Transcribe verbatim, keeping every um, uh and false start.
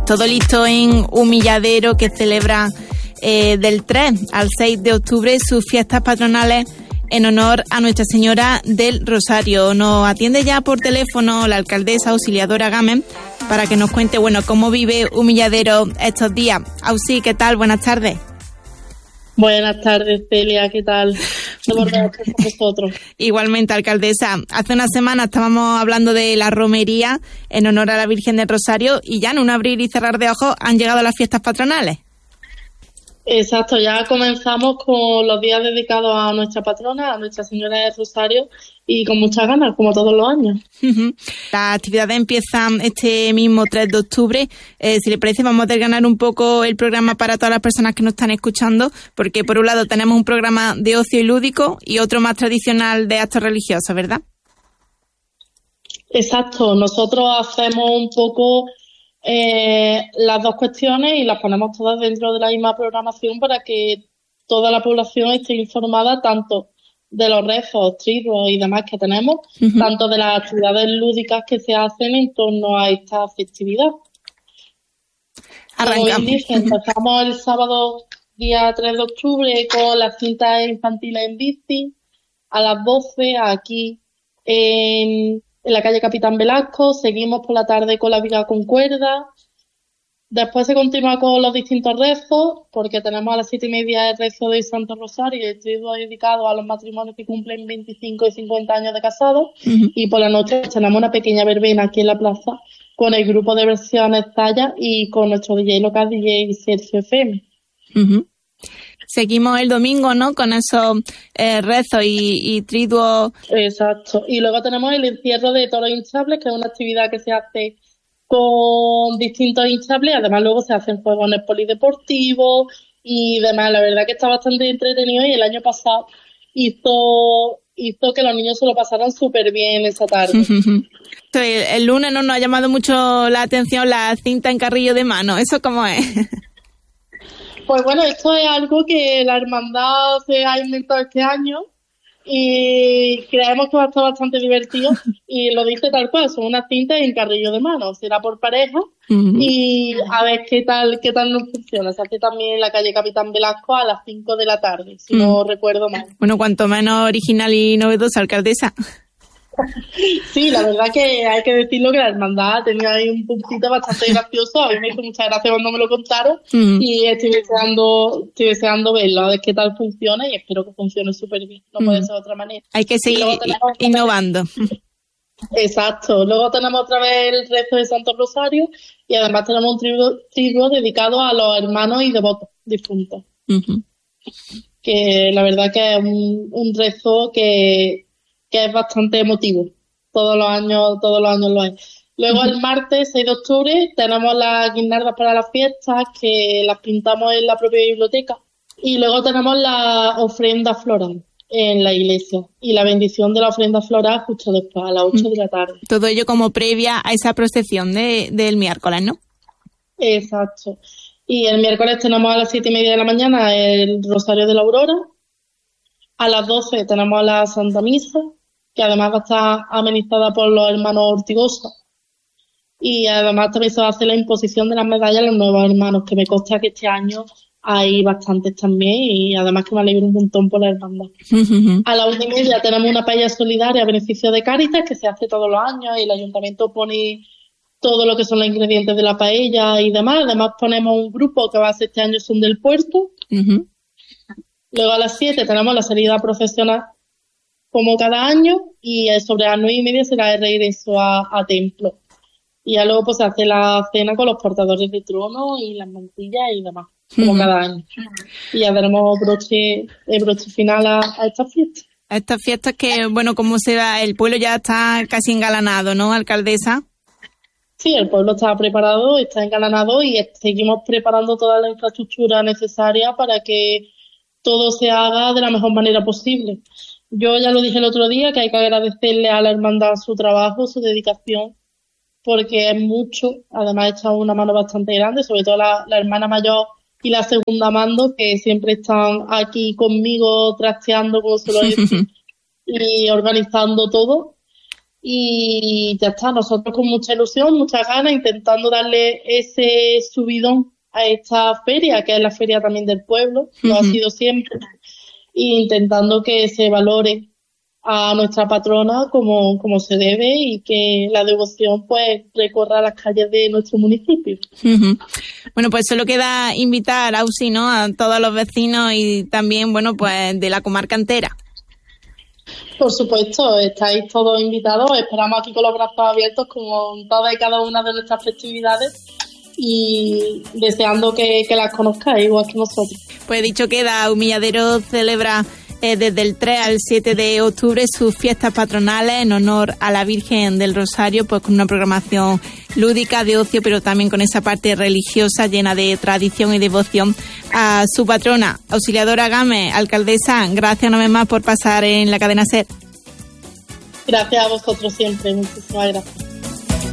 todo listo en Humilladero, que celebra eh, del tres al seis de octubre sus fiestas patronales en honor a Nuestra Señora del Rosario. Nos atiende ya por teléfono la alcaldesa Auxiliadora Gámez para que nos cuente, bueno, cómo vive Humilladero estos días. Auxi, ¿qué tal? Buenas tardes. Buenas tardes, Celia, ¿qué tal? Con vosotros. Igualmente, alcaldesa. Hace una semana estábamos hablando de la romería en honor a la Virgen del Rosario y ya en un abrir y cerrar de ojos han llegado las fiestas patronales. Exacto, ya comenzamos con los días dedicados a nuestra patrona, a Nuestra Señora del Rosario, y con muchas ganas, como todos los años. Uh-huh. Las actividades empiezan este mismo tres de octubre. Eh, si le parece, vamos a desgranar un poco el programa para todas las personas que nos están escuchando, porque por un lado tenemos un programa de ocio y lúdico y otro más tradicional de actos religiosos, ¿verdad? Exacto, nosotros hacemos un poco eh, las dos cuestiones y las ponemos todas dentro de la misma programación para que toda la población esté informada tanto de los rezos, triduos y demás que tenemos, uh-huh. tanto de las actividades lúdicas que se hacen en torno a esta festividad. Arrancamos. Como dice, empezamos el sábado día tres de octubre con las cintas infantiles en bici a las doce aquí en, en la calle Capitán Velasco. Seguimos por la tarde con la viga con cuerda. Después se continúa con los distintos rezos, porque tenemos a las siete y media el rezo de Santo Rosario, el triduo dedicado a los matrimonios que cumplen veinticinco y cincuenta años de casados, uh-huh. y por la noche tenemos una pequeña verbena aquí en la plaza con el grupo de versiones Talla y con nuestro D J local, D J Sergio F M. Uh-huh. Seguimos el domingo, ¿no?, con esos eh, rezos y, y triduos. Exacto. Y luego tenemos el encierro de toros hinchables, que es una actividad que se hace con distintos hinchables. Además luego se hacen juegos en el polideportivo y demás. La verdad que está bastante entretenido y el año pasado hizo hizo que los niños se lo pasaran súper bien esa tarde. el, el lunes no nos ha llamado mucho la atención la cinta en carrillo de mano. ¿Eso cómo es? Pues bueno, esto es algo que la hermandad se ha inventado este año y creemos que va a estar bastante divertido, y lo dice tal cual, son unas cintas en carrillo de mano, será por pareja, uh-huh. y a ver qué tal qué tal nos funciona. Se hace también en la calle Capitán Velasco a las cinco de la tarde, si uh-huh. no recuerdo mal. Bueno, cuanto menos original y novedosa, alcaldesa. Sí, la verdad que hay que decirlo que la hermandad tenía ahí un puntito bastante gracioso. A mí me hizo mucha gracia cuando me lo contaron, uh-huh. y estoy deseando, estoy deseando verlo, a ver qué tal funciona, y espero que funcione súper bien. No uh-huh. puede ser de otra manera. Hay que seguir innovando. Exacto. Luego tenemos otra vez el rezo de Santo Rosario y además tenemos un triduo, triduo dedicado a los hermanos y devotos difuntos. Uh-huh. Que la verdad que es un, un rezo que que es bastante emotivo. Todos los años, todos los años lo es. Luego el martes seis de octubre tenemos las guirnaldas para las fiestas, que las pintamos en la propia biblioteca. Y luego tenemos la ofrenda floral en la iglesia. Y la bendición de la ofrenda floral justo después, a las ocho de la tarde. Todo ello como previa a esa procesión de, del miércoles, ¿no? Exacto. Y el miércoles tenemos a las siete y media de la mañana el Rosario de la Aurora. A las doce tenemos la Santa Misa, que además va a estar amenizada por los hermanos Ortigosa. Y además también se va a hacer la imposición de las medallas a los nuevos hermanos, que me consta que este año hay bastantes también, y además que me alegro un montón por la hermandad. Uh-huh. A la una y media tenemos una paella solidaria a beneficio de Cáritas, que se hace todos los años, y el ayuntamiento pone todo lo que son los ingredientes de la paella y demás. Además ponemos un grupo que va a ser este año Son del Puerto. Uh-huh. Luego a las siete tenemos la salida profesional como cada año, y sobre las nueve y media será el regreso a, a templo. Y ya luego pues se hace la cena con los portadores de trono y las mantillas y demás, como uh-huh. cada año. Y ya veremos broche, el broche final a, a estas fiestas. A estas fiestas que, bueno, como se va, el pueblo ya está casi engalanado, ¿no, alcaldesa? Sí, el pueblo está preparado, está engalanado, y seguimos preparando toda la infraestructura necesaria para que todo se haga de la mejor manera posible. Yo ya lo dije el otro día, que hay que agradecerle a la hermandad su trabajo, su dedicación, porque es mucho. Además, he echado una mano bastante grande, sobre todo la, la hermana mayor y la segunda mando, que siempre están aquí conmigo trasteando, como se lo dice, y organizando todo. y ya está, nosotros con mucha ilusión, muchas ganas, intentando darle ese subidón a esta feria, que es la feria también del pueblo, lo uh-huh. ha sido siempre, e intentando que se valore a nuestra patrona como, como se debe y que la devoción pues recorra las calles de nuestro municipio. Uh-huh. Bueno, pues solo queda invitar a Ausi, ¿no?, a todos los vecinos y también, bueno, pues de la comarca entera. Por supuesto, estáis todos invitados, esperamos aquí con los brazos abiertos como en todas y cada una de nuestras festividades y deseando que, que las conozcáis igual que nosotros. Pues dicho queda, Humilladero celebra eh, desde el tres al siete de octubre sus fiestas patronales en honor a la Virgen del Rosario, pues con una programación lúdica de ocio, pero también con esa parte religiosa llena de tradición y devoción a su patrona. Auxiliadora Gámez, alcaldesa, gracias una vez más por pasar en la cadena SER. Gracias a vosotros siempre, muchísimas gracias.